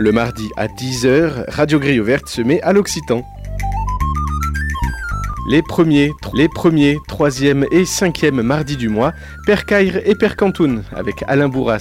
Le mardi à 10h, Radio Grille Ouverte se met à l'occitan. Les premiers, troisièmes et cinquièmes mardis du mois, Père Caire et Père Cantoun, avec Alain Bourras